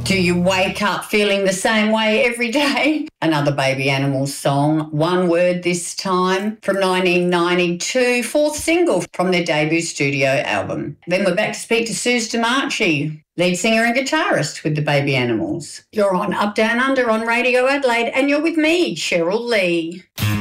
Do you wake up feeling the same way every day? Another Baby Animals song, One Word this time, from 1992, fourth single from their debut studio album. Then we're back to speak to Suze DeMarchi, lead singer and guitarist with the Baby Animals. You're on Up Down Under on Radio Adelaide, and you're with me, Cheryl Lee.